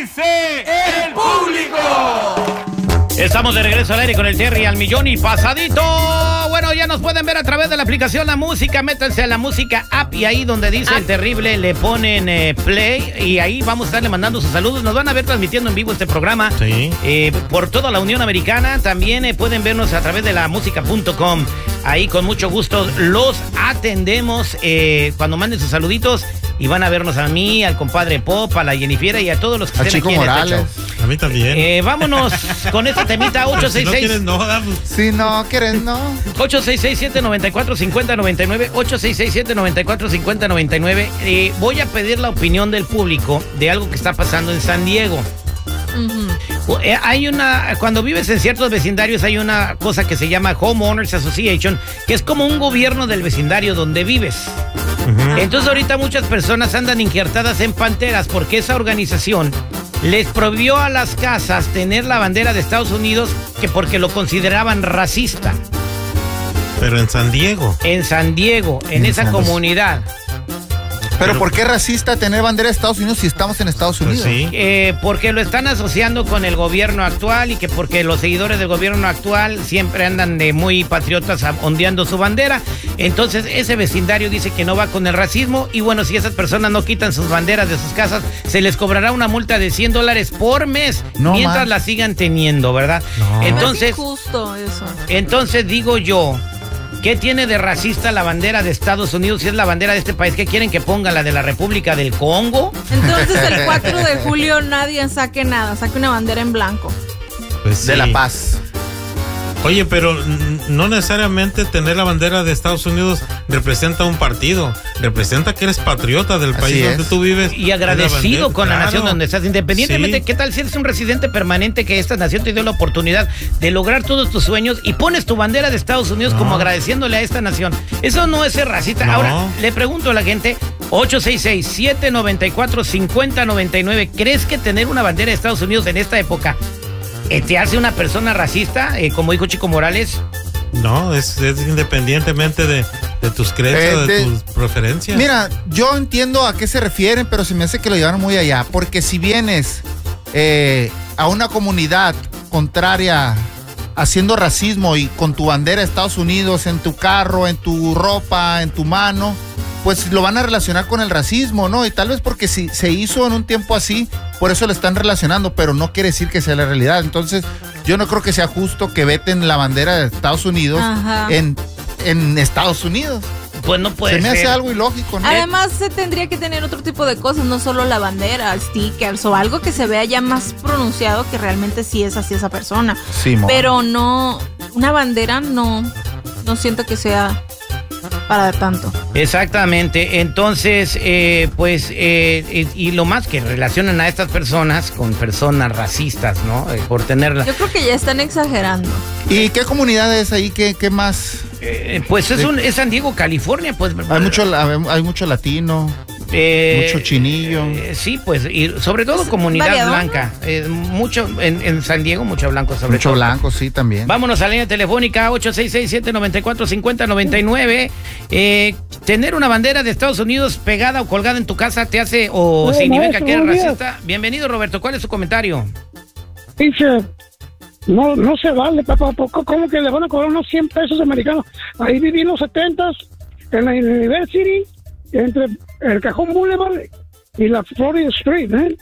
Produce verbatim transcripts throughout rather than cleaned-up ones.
dice el público? Estamos de regreso al aire con el Terry al millón y pasadito. Bueno, ya nos pueden ver a través de la aplicación La Música. Métanse a La Música app y ahí donde dice el terrible le ponen eh, play y ahí vamos a estarle mandando sus saludos. Nos van a ver transmitiendo en vivo este programa sí. eh, por toda la Unión Americana. También eh, pueden vernos a través de la música punto com. Ahí con mucho gusto los atendemos eh, cuando manden sus saluditos y van a vernos a mí, al compadre Pop, a la Jennifer y a todos los que a estén Chico aquí Morales. en este show. A mí también. Eh, vámonos con esta temita ocho seis seis. Si no quieres, no, damos. Si no quieres, no. ocho seis seis, siete nueve cuatro, cinco cero nueve nueve, ocho seis seis, siete nueve cuatro, cinco cero nueve nueve. Eh, voy a pedir la opinión del público de algo que está pasando en San Diego. Uh-huh. Eh, hay una, cuando vives en ciertos vecindarios hay una cosa que se llama Homeowners Association, que es como un gobierno del vecindario donde vives. Uh-huh. Entonces ahorita muchas personas andan injertadas en panteras porque esa organización les prohibió a las casas tener la bandera de Estados Unidos que porque lo consideraban racista. Pero en San Diego. En San Diego, en, en esa San comunidad. Pero ¿por qué racista tener bandera de Estados Unidos si estamos en Estados Unidos? Pues sí. eh, porque lo están asociando con el gobierno actual y que porque los seguidores del gobierno actual siempre andan de muy patriotas ondeando su bandera. Entonces ese vecindario dice que no va con el racismo y bueno, si esas personas no quitan sus banderas de sus casas, se les cobrará una multa de cien dólares por mes no, mientras man. la sigan teniendo, ¿verdad? No. Entonces, es injusto eso. Entonces digo yo, ¿qué tiene de racista la bandera de Estados Unidos si es la bandera de este país? ¿Qué quieren que ponga la de la República del Congo? Entonces el cuatro de julio nadie saque nada, saque una bandera en blanco. Pues sí. De la paz. Oye, pero no necesariamente tener la bandera de Estados Unidos representa un partido, representa que eres patriota del país Así donde es. tú vives. Y agradecido con la claro. nación donde estás, independientemente, sí. ¿qué tal si eres un residente permanente que esta nación te dio la oportunidad de lograr todos tus sueños y pones tu bandera de Estados Unidos no. como agradeciéndole a esta nación? Eso no es ser racista. No. Ahora, le pregunto a la gente, ocho seis seis, siete nueve cuatro, cinco cero nueve nueve, ¿crees que tener una bandera de Estados Unidos en esta época te hace una persona racista, eh, como dijo Chico Morales? No, es, es independientemente de, de tus creencias, eh, de, de tus preferencias. Mira, yo entiendo a qué se refieren, pero se me hace que lo llevaron muy allá. Porque si vienes eh, a una comunidad contraria haciendo racismo y con tu bandera de Estados Unidos en tu carro, en tu ropa, en tu mano, pues lo van a relacionar con el racismo, ¿no? Y tal vez porque si se hizo en un tiempo así, por eso lo están relacionando, pero no quiere decir que sea la realidad. Entonces, yo no creo que sea justo que veten la bandera de Estados Unidos en, en Estados Unidos. Pues no puede ser. Se me ser. hace algo ilógico, ¿no? Además, se tendría que tener otro tipo de cosas, no solo la bandera, stickers o algo que se vea ya más pronunciado que realmente sí es así esa persona. Sí, pero no, una bandera no, no siento que sea para tanto. Exactamente, entonces eh, pues eh, y, y lo más que relacionan a estas personas con personas racistas, ¿no? Eh, por tenerla. Yo creo que ya están exagerando. ¿Y qué comunidad es ahí? ¿Qué, qué más? Eh, pues es, un, es San Diego, California, pues. Hay mucho, hay mucho latino. Eh, mucho chinillo. Eh, sí, pues, y sobre todo comunidad variado, blanca. ¿no? Eh, mucho, en, en San Diego, mucho blanco sobre mucho todo. Mucho blanco, sí, también. Vámonos a la línea telefónica ocho seis seis, siete nueve cuatro, cinco cero nueve nueve. Eh, tener una bandera de Estados Unidos pegada o colgada en tu casa te hace o no, significa no, que eres no, racista. Bienvenido, Roberto. ¿Cuál es su comentario? Dice, no, no se vale, papá. ¿Cómo que le van a cobrar unos cien pesos americanos? Ahí viví en los setentas, en la University, entre el Cajón Boulevard y la Florida Street, ¿eh?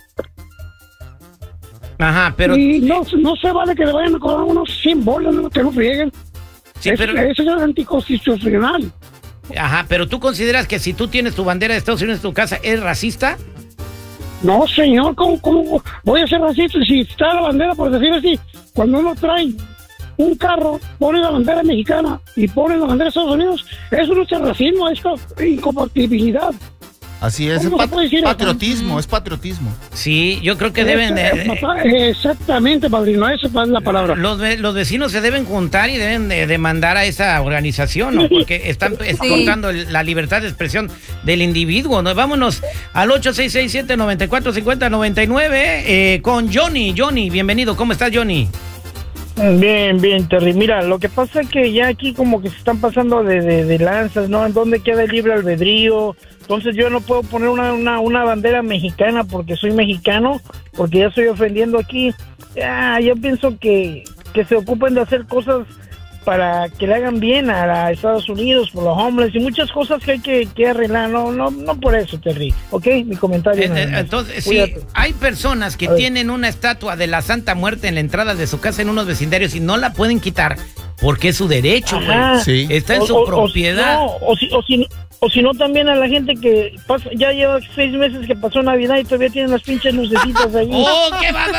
Ajá, pero... Y no, no se vale que le vayan a cobrar unos cien bolas, ¿no? Que no frieguen. Sí, es, pero... Eso es anticonstitucional. Ajá, pero ¿tú consideras que si tú tienes tu bandera de Estados Unidos en tu casa, ¿es racista? No, señor, ¿cómo, cómo voy a ser racista si está la bandera, por decir así? Cuando uno trae un carro, pone la bandera mexicana y pone la bandera de Estados Unidos, eso no es racismo, es incompatibilidad. Así es, es pat patriotismo, es patriotismo. Sí, yo creo que deben de... Exactamente, padrino, esa es la palabra. Los, los vecinos se deben juntar y deben de demandar a esa organización, ¿no? Porque están sí. cortando la libertad de expresión del individuo, ¿no? Vámonos al ocho seis seis, siete nueve cuatro, cinco cero nueve nueve eh, con Johnny. Johnny, bienvenido, ¿cómo estás, Johnny? Bien, bien, Terry. Mira, lo que pasa es que ya aquí como que se están pasando de, de, de lanzas, ¿no? ¿En dónde queda el libre albedrío? Entonces yo no puedo poner una, una, una bandera mexicana porque soy mexicano, porque ya estoy ofendiendo aquí. Ya, yo pienso que, que se ocupen de hacer cosas para que le hagan bien a, a Estados Unidos, por los homeless y muchas cosas que hay que, que arreglar. No, no, no por eso, Terry. ¿Ok? Mi comentario. Eh, eh, entonces, sí, hay personas que tienen una estatua de la Santa Muerte en la entrada de su casa en unos vecindarios y no la pueden quitar porque es su derecho, güey. Sí. Está en o, su o, propiedad. O, no, o, si, o, si, o si no, también a la gente que pasa, ya lleva seis meses que pasó Navidad y todavía tienen las pinches lucecitas ahí. ¡Oh, qué va!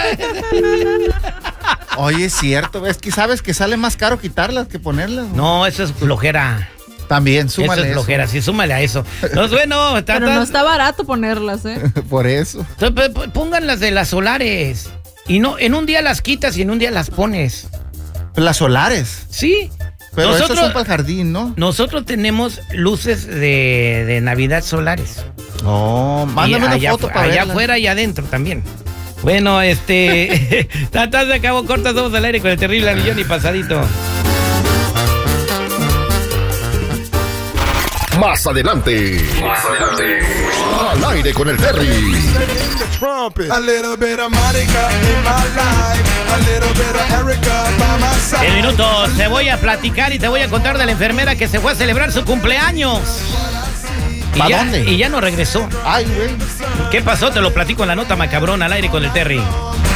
Oye, es cierto, es que sabes que sale más caro quitarlas que ponerlas. No, eso es flojera. También, súmale eso. Es flojera, eso. sí, súmale a eso. Entonces, bueno, está, pero no está barato ponerlas, ¿eh? Por eso. Entonces, pongan las de las solares. Y no, en un día las quitas y en un día las pones. Las solares. Sí. Pero nosotros, esas son para el jardín, ¿no? Nosotros tenemos luces de, de Navidad solares. Oh, mándame una allá, foto para allá verla. afuera y adentro también. Bueno, este... Tatas de acabó cortas, somos al aire con el terrible Anillón y Pasadito. Más adelante. Más adelante. Al aire con el Terry. En minutos te voy a platicar y te voy a contar de la enfermera que se fue a celebrar su cumpleaños. Y ¿Para ya, dónde? y ya no regresó. Ay, güey. ¿Qué pasó? Te lo platico en la nota macabrona al aire con el Terry.